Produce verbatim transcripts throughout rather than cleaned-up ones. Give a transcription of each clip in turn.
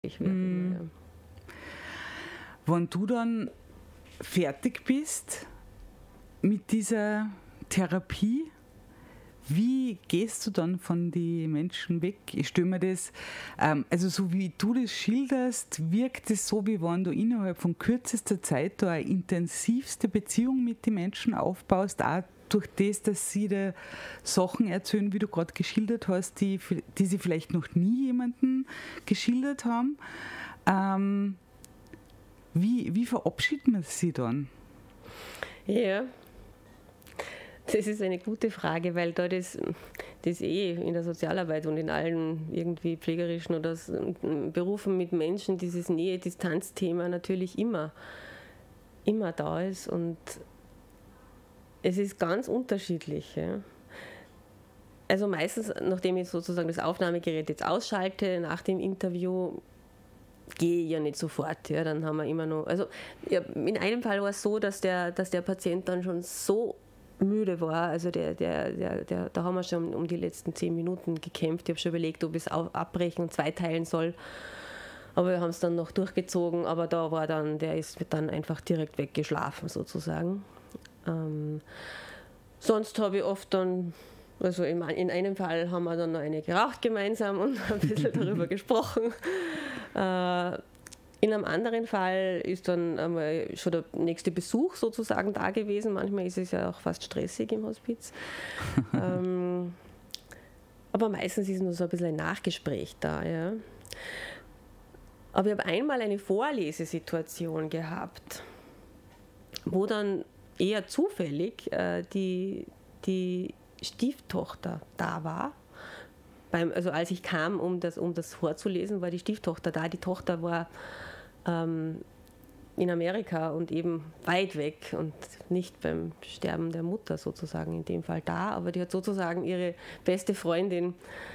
Mm. Ja. Wenn du dann fertig bist mit dieser Therapie, wie gehst du dann von den Menschen weg? Ich stelle mir das, ähm, also so wie du das schilderst, wirkt es so, wie wenn du innerhalb von kürzester Zeit da eine intensivste Beziehung mit den Menschen aufbaust, auch durch das, dass sie dir Sachen erzählen, wie du gerade geschildert hast, die, die sie vielleicht noch nie jemandem geschildert haben. Ähm, wie, wie verabschiedet man sie dann? Ja, das ist eine gute Frage, weil da das, das eh in der Sozialarbeit und in allen irgendwie pflegerischen oder Berufen mit Menschen dieses Nähe-Distanz-Thema natürlich immer, immer da ist und es ist ganz unterschiedlich. Ja. Also meistens, nachdem ich sozusagen das Aufnahmegerät jetzt ausschalte, nach dem Interview, gehe ich ja nicht sofort. Ja. Dann haben wir immer noch, also ja, in einem Fall war es so, dass der, dass der Patient dann schon so müde war, also der, der, der, der, da haben wir schon um die letzten zehn Minuten gekämpft. Ich habe schon überlegt, ob ich es abbrechen und zweiteilen soll. Aber wir haben es dann noch durchgezogen, aber da war dann, der ist dann einfach direkt weggeschlafen sozusagen. Ähm, sonst habe ich oft dann, also in, in einem Fall haben wir dann noch eine geraucht gemeinsam und ein bisschen darüber gesprochen. Äh, in einem anderen Fall ist dann einmal schon der nächste Besuch sozusagen da gewesen. Manchmal ist es ja auch fast stressig im Hospiz. ähm, aber meistens ist nur so ein bisschen ein Nachgespräch da. Ja. Aber ich habe einmal eine Vorlesesituation gehabt, wo dann eher zufällig äh, die, die Stieftochter da war. Beim, also als ich kam, um das, um das vorzulesen, war die Stieftochter da. Die Tochter war ähm, in Amerika und eben weit weg und nicht beim Sterben der Mutter sozusagen in dem Fall da, aber die hat sozusagen ihre beste Freundin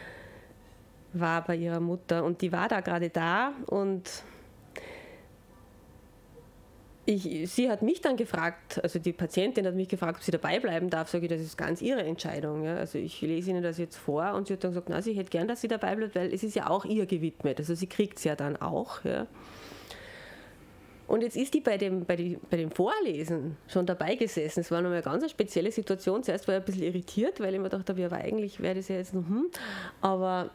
war bei ihrer Mutter und die war da gerade da und Ich, sie hat mich dann gefragt, also die Patientin hat mich gefragt, ob sie dabei bleiben darf. Sage ich, das ist ganz ihre Entscheidung. Ja. Also ich lese Ihnen das jetzt vor und sie hat dann gesagt, na, sie hätte gern, dass sie dabei bleibt, weil es ist ja auch ihr gewidmet. Also sie kriegt es ja dann auch. Ja. Und jetzt ist die bei dem, bei, die, bei dem Vorlesen schon dabei gesessen. Es war nochmal eine ganz spezielle Situation. Zuerst war ich ein bisschen irritiert, weil ich mir dachte, ja, aber eigentlich wäre das ja jetzt noch, hm, aber...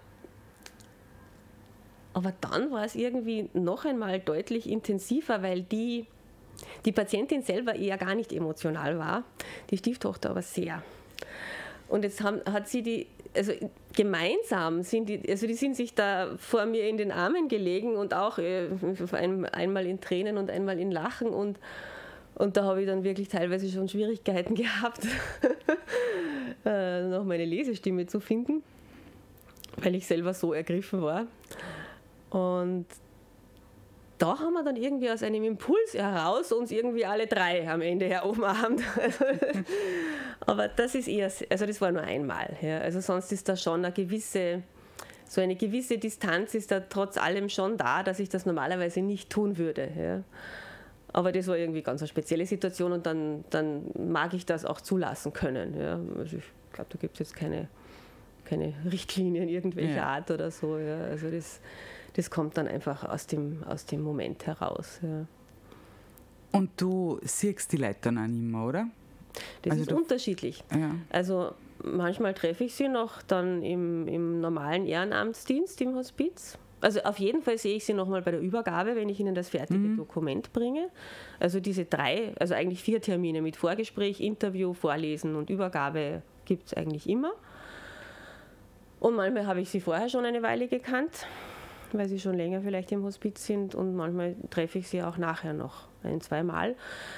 Aber dann war es irgendwie noch einmal deutlich intensiver, weil die Die Patientin selber eher gar nicht emotional war, die Stieftochter aber sehr. Und jetzt haben, hat sie die, also gemeinsam sind die, also die sind sich da vor mir in den Armen gelegen und auch äh, ein, einmal in Tränen und einmal in Lachen und, und da habe ich dann wirklich teilweise schon Schwierigkeiten gehabt, äh, noch meine Lesestimme zu finden, weil ich selber so ergriffen war. Und da haben wir dann irgendwie aus einem Impuls heraus uns irgendwie alle drei am Ende her umarmt. Aber das ist eher, also das war nur einmal. Ja. Also sonst ist da schon eine gewisse, so eine gewisse Distanz ist da trotz allem schon da, dass ich das normalerweise nicht tun würde. Ja. Aber das war irgendwie ganz eine spezielle Situation und dann, dann mag ich das auch zulassen können. Ja. Also ich glaube, da gibt es jetzt keine, keine Richtlinien irgendwelcher ja. Art oder so. Ja. Also das Das kommt dann einfach aus dem, aus dem Moment heraus. Ja. Und du siehst die Leute dann auch nicht mehr, oder? Das also ist unterschiedlich. Ja. Also manchmal treffe ich sie noch dann im, im normalen Ehrenamtsdienst im Hospiz. Also auf jeden Fall sehe ich sie nochmal bei der Übergabe, wenn ich ihnen das fertige mhm. Dokument bringe. Also diese drei, also eigentlich vier Termine mit Vorgespräch, Interview, Vorlesen und Übergabe gibt es eigentlich immer. Und manchmal habe ich sie vorher schon eine Weile gekannt, weil sie schon länger vielleicht im Hospiz sind und manchmal treffe ich sie auch nachher noch ein-, zweimal.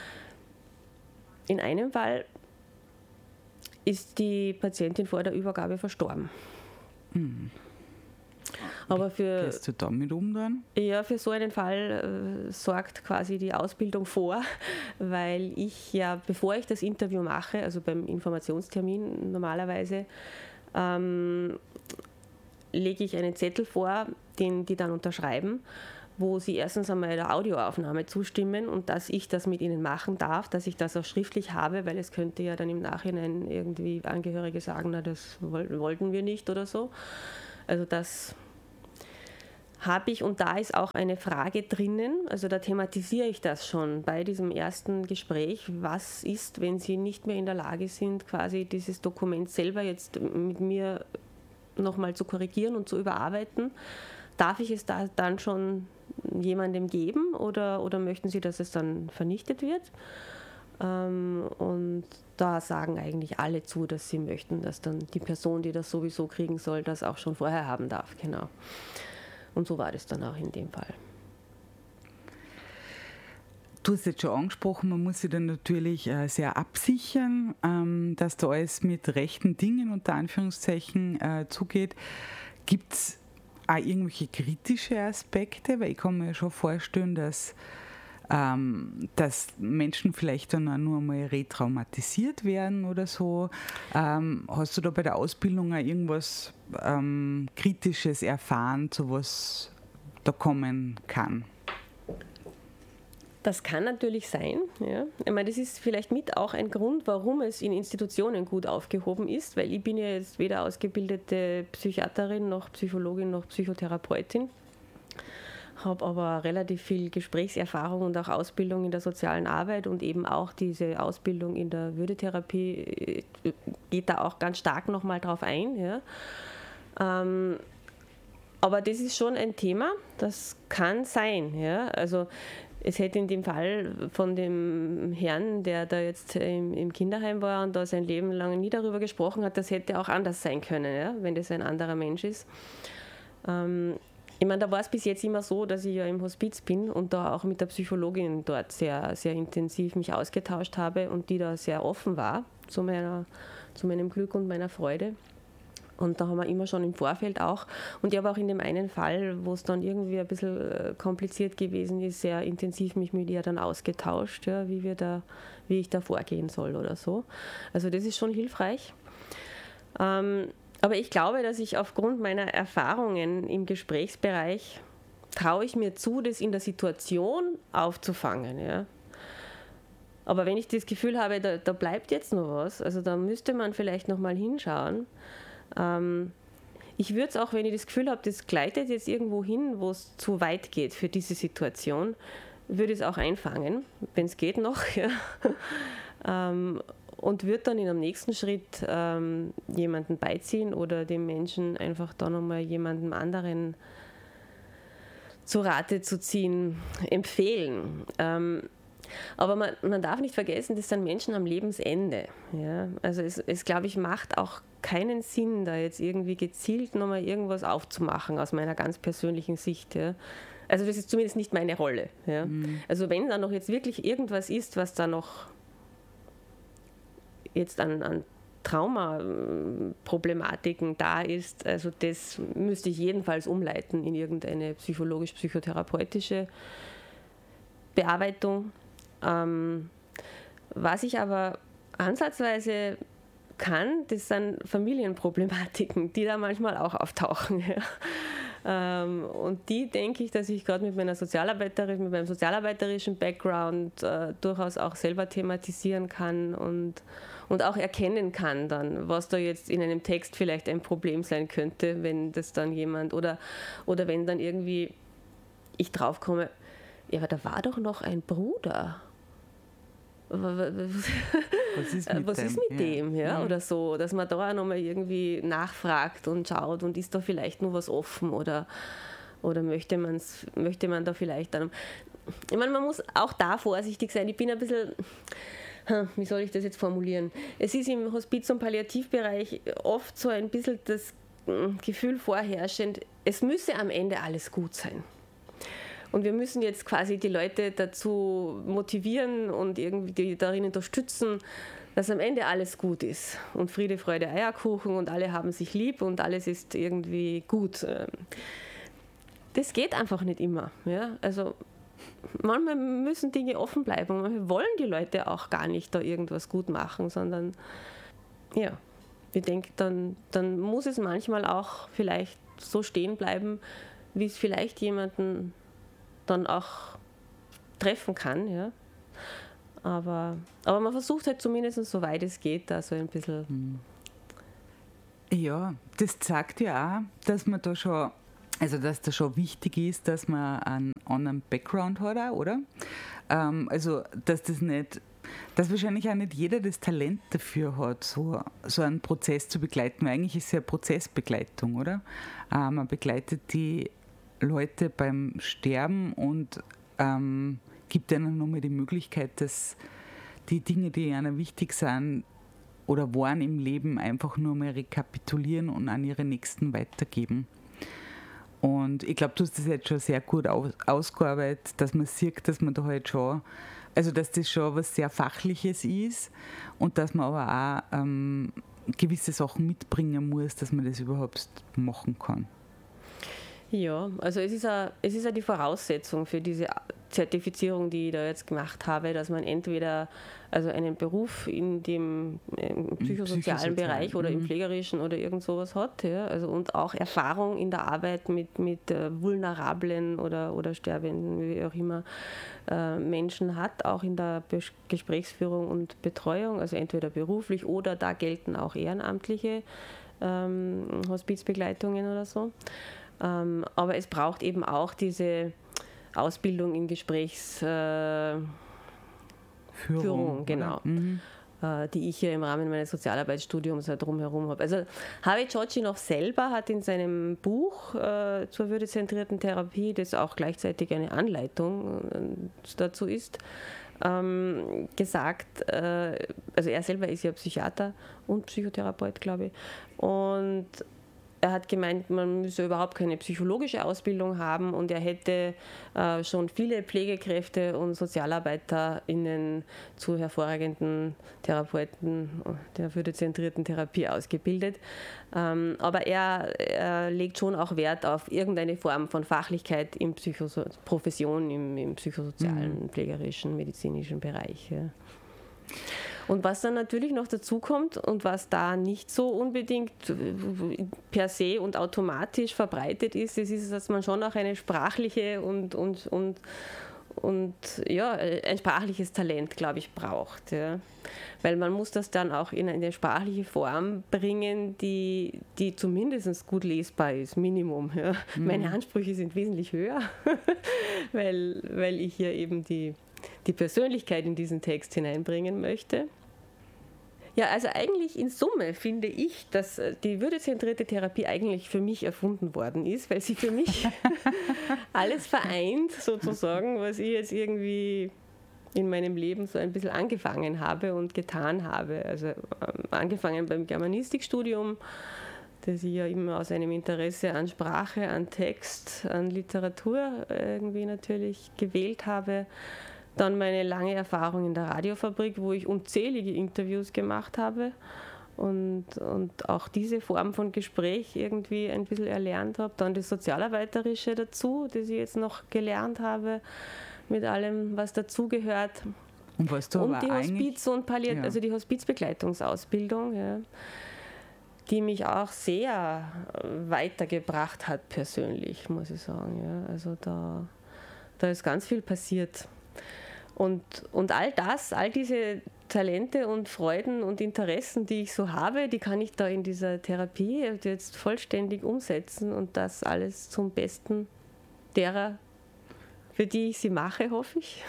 In einem Fall ist die Patientin vor der Übergabe verstorben. Mhm. Aber für, Gehst du damit um dann? Ja, für so einen Fall äh, sorgt quasi die Ausbildung vor, weil ich ja, bevor ich das Interview mache, also beim Informationstermin normalerweise, ähm, lege ich einen Zettel vor, den die dann unterschreiben, wo sie erstens einmal der Audioaufnahme zustimmen und dass ich das mit ihnen machen darf, dass ich das auch schriftlich habe, weil es könnte ja dann im Nachhinein irgendwie Angehörige sagen, na, das wollten wir nicht oder so. Also das habe ich, und da ist auch eine Frage drinnen, also da thematisiere ich das schon bei diesem ersten Gespräch, was ist, wenn Sie nicht mehr in der Lage sind, quasi dieses Dokument selber jetzt mit mir nochmal zu korrigieren und zu überarbeiten. Darf ich es da dann schon jemandem geben oder, oder möchten Sie, dass es dann vernichtet wird? Ähm, und da sagen eigentlich alle zu, dass sie möchten, dass dann die Person, die das sowieso kriegen soll, das auch schon vorher haben darf. Genau. Und so war das dann auch in dem Fall. Du hast jetzt schon angesprochen, man muss sich dann natürlich äh, sehr absichern, ähm, dass da alles mit rechten Dingen unter Anführungszeichen äh, zugeht. Gibt es auch irgendwelche kritische Aspekte? Weil ich kann mir schon vorstellen, dass, ähm, dass Menschen vielleicht dann auch nur einmal retraumatisiert werden oder so. Ähm, hast du da bei der Ausbildung auch irgendwas ähm, Kritisches erfahren, zu was da kommen kann? Das kann natürlich sein. Ja. Ich meine, das ist vielleicht mit auch ein Grund, warum es in Institutionen gut aufgehoben ist, weil ich bin ja jetzt weder ausgebildete Psychiaterin noch Psychologin noch Psychotherapeutin, habe aber relativ viel Gesprächserfahrung und auch Ausbildung in der sozialen Arbeit und eben auch diese Ausbildung in der Würdetherapie geht da auch ganz stark nochmal drauf ein. Ja. Ähm, aber das ist schon ein Thema, das kann sein. Ja. Also es hätte in dem Fall von dem Herrn, der da jetzt im, im Kinderheim war und da sein Leben lang nie darüber gesprochen hat, das hätte auch anders sein können, ja, wenn das ein anderer Mensch ist. Ähm, ich meine, da war es bis jetzt immer so, dass ich ja im Hospiz bin und da auch mit der Psychologin dort sehr, sehr intensiv mich ausgetauscht habe und die da sehr offen war zu, meiner, zu meinem Glück und meiner Freude. Und da haben wir immer schon im Vorfeld auch, und ich habe auch in dem einen Fall, wo es dann irgendwie ein bisschen kompliziert gewesen ist, sehr intensiv mich mit ihr dann ausgetauscht, ja, wie, wir da, wie ich da vorgehen soll oder so. Also das ist schon hilfreich. Ähm, aber ich glaube, dass ich aufgrund meiner Erfahrungen im Gesprächsbereich traue ich mir zu, das in der Situation aufzufangen. Ja. Aber wenn ich das Gefühl habe, da, da bleibt jetzt noch was, also da müsste man vielleicht noch mal hinschauen. Ich würde es auch, wenn ich das Gefühl habe, das gleitet jetzt irgendwo hin, wo es zu weit geht für diese Situation, würde ich es auch einfangen, wenn es geht noch. Ja. Und würde dann in einem nächsten Schritt ähm, jemanden beiziehen oder dem Menschen einfach dann nochmal jemandem anderen zu Rate zu ziehen, empfehlen. Ähm, Aber man, man darf nicht vergessen, das sind Menschen am Lebensende. Ja? Also es, es, glaube ich, macht auch keinen Sinn, da jetzt irgendwie gezielt nochmal irgendwas aufzumachen aus meiner ganz persönlichen Sicht. Ja? Also das ist zumindest nicht meine Rolle. Ja? Mhm. Also wenn da noch jetzt wirklich irgendwas ist, was da noch jetzt an, an Traumaproblematiken da ist, also das müsste ich jedenfalls umleiten in irgendeine psychologisch-psychotherapeutische Bearbeitung. Ähm, was ich aber ansatzweise kann, das sind Familienproblematiken, die da manchmal auch auftauchen. Ja. Ähm, und die denke ich, dass ich gerade mit meiner Sozialarbeiterin, mit meinem sozialarbeiterischen Background äh, durchaus auch selber thematisieren kann und, und auch erkennen kann dann, was da jetzt in einem Text vielleicht ein Problem sein könnte, wenn das dann jemand oder, oder wenn dann irgendwie ich draufkomme, ja, aber da war doch noch ein Bruder. Was ist mit, Was dem? Ist mit ja. dem? Ja, mhm. Oder so, dass man da auch nochmal irgendwie nachfragt und schaut und ist da vielleicht nur was offen oder, oder möchte, man's, möchte man da vielleicht dann. Ich meine, man muss auch da vorsichtig sein. Ich bin ein bisschen, wie soll ich das jetzt formulieren? Es ist im Hospiz- und Palliativbereich oft so ein bisschen das Gefühl vorherrschend, es müsse am Ende alles gut sein. Und wir müssen jetzt quasi die Leute dazu motivieren und irgendwie darin unterstützen, dass am Ende alles gut ist. Und Friede, Freude, Eierkuchen und alle haben sich lieb und alles ist irgendwie gut. Das geht einfach nicht immer. Ja? Also manchmal müssen Dinge offen bleiben und manchmal wollen die Leute auch gar nicht da irgendwas gut machen, sondern ja, ich denke, dann, dann muss es manchmal auch vielleicht so stehen bleiben, wie es vielleicht jemanden dann auch treffen kann, ja. Aber, aber man versucht halt zumindest, soweit es geht, da so ein bisschen. Ja, das zeigt ja auch, dass man da schon Also, dass das schon wichtig ist, dass man einen anderen Background hat, auch, oder? Ähm, also, dass das nicht, dass wahrscheinlich auch nicht jeder das Talent dafür hat, so, so einen Prozess zu begleiten. Weil eigentlich ist es ja Prozessbegleitung, oder? Äh, man begleitet die Leute beim Sterben und ähm, gibt ihnen nochmal die Möglichkeit, dass die Dinge, die ihnen wichtig sind oder waren im Leben, einfach nur mal rekapitulieren und an ihre Nächsten weitergeben. Und ich glaube, du hast das jetzt schon sehr gut aus, ausgearbeitet, dass man sieht, dass man da halt schon, also dass das schon was sehr Fachliches ist und dass man aber auch ähm, gewisse Sachen mitbringen muss, dass man das überhaupt machen kann. Ja, also es ist ja es ist ja die Voraussetzung für diese Zertifizierung, die ich da jetzt gemacht habe, dass man entweder also einen Beruf in dem im psychosozialen Bereich oder im pflegerischen oder irgend sowas hat, ja, also und auch Erfahrung in der Arbeit mit, mit äh, vulnerablen oder, oder sterbenden, wie auch immer, äh, Menschen hat, auch in der Bes- Gesprächsführung und Betreuung, also entweder beruflich oder da gelten auch ehrenamtliche ähm, Hospizbegleitungen oder so. Ähm, aber es braucht eben auch diese Ausbildung in Gesprächsführung, äh, Führung, genau, mhm. äh, die ich hier im Rahmen meines Sozialarbeitsstudiums halt drumherum habe. Also Harvey Tschotschinow selber hat in seinem Buch äh, zur würdezentrierten Therapie, das auch gleichzeitig eine Anleitung äh, dazu ist, ähm, gesagt, äh, also er selber ist ja Psychiater und Psychotherapeut, glaube ich, und er hat gemeint, man müsse überhaupt keine psychologische Ausbildung haben und er hätte äh, schon viele Pflegekräfte und SozialarbeiterInnen zu hervorragenden Therapeuten der würdezentrierten Therapie ausgebildet. Ähm, aber er, er legt schon auch Wert auf irgendeine Form von Fachlichkeit in Psychoso- Profession im, im psychosozialen, mhm. pflegerischen, medizinischen Bereich. Ja. Und was dann natürlich noch dazu kommt und was da nicht so unbedingt per se und automatisch verbreitet ist, das ist, dass man schon auch eine sprachliche und, und, und, und ja, ein sprachliches Talent, glaube ich, braucht. Ja. Weil man muss das dann auch in eine sprachliche Form bringen, die, die zumindest gut lesbar ist, Minimum. Ja. Mhm. Meine Ansprüche sind wesentlich höher, weil, weil ich hier eben die die Persönlichkeit in diesen Text hineinbringen möchte. Ja, also eigentlich in Summe finde ich, dass die würdezentrierte Therapie eigentlich für mich erfunden worden ist, weil sie für mich alles vereint, sozusagen, was ich jetzt irgendwie in meinem Leben so ein bisschen angefangen habe und getan habe. Also ähm, angefangen beim Germanistikstudium, das ich ja immer aus einem Interesse an Sprache, an Text, an Literatur irgendwie natürlich gewählt habe. Dann meine lange Erfahrung in der Radiofabrik, wo ich unzählige Interviews gemacht habe und, und auch diese Form von Gespräch irgendwie ein bisschen erlernt habe. Dann das Sozialarbeiterische dazu, das ich jetzt noch gelernt habe, mit allem, was dazugehört. Und, was du und aber die Hospiz- und Palliat- ja. also die Hospizbegleitungsausbildung, ja, die mich auch sehr weitergebracht hat persönlich, muss ich sagen. Ja. Also da, da ist ganz viel passiert. Und, und all das, all diese Talente und Freuden und Interessen, die ich so habe, die kann ich da in dieser Therapie jetzt vollständig umsetzen und das alles zum Besten derer, für die ich sie mache, hoffe ich.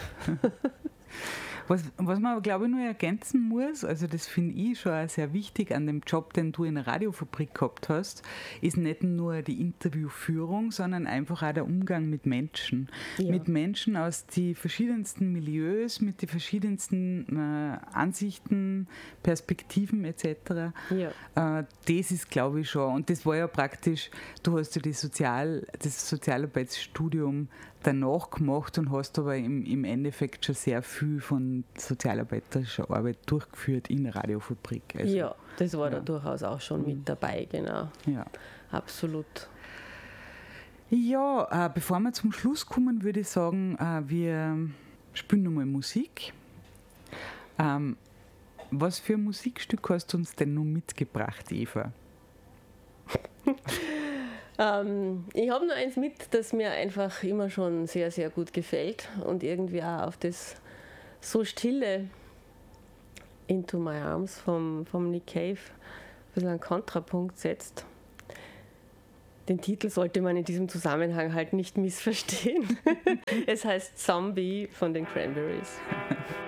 Was, was man, glaube ich, nur ergänzen muss, also das finde ich schon auch sehr wichtig an dem Job, den du in der Radiofabrik gehabt hast, ist nicht nur die Interviewführung, sondern einfach auch der Umgang mit Menschen. Ja. Mit Menschen aus den verschiedensten Milieus, mit den verschiedensten äh, Ansichten, Perspektiven et cetera. Ja. Äh, das ist, glaube ich, schon. Und das war ja praktisch, du hast ja die Sozial, das Sozialarbeitsstudium danach gemacht und hast aber im, im Endeffekt schon sehr viel von sozialarbeiterischer Arbeit durchgeführt in der Radiofabrik. Also, ja, das war ja. da durchaus auch schon mhm. mit dabei, genau. Ja. Absolut. Ja, äh, bevor wir zum Schluss kommen, würde ich sagen, äh, wir spielen nochmal Musik. Ähm, was für ein Musikstück hast du uns denn nun mitgebracht, Eva? Ähm, ich habe nur eins mit, das mir einfach immer schon sehr, sehr gut gefällt und irgendwie auch auf das so stille Into My Arms vom, vom Nick Cave ein bisschen einen Kontrapunkt setzt. Den Titel sollte man in diesem Zusammenhang halt nicht missverstehen. Es heißt Zombie von den Cranberries.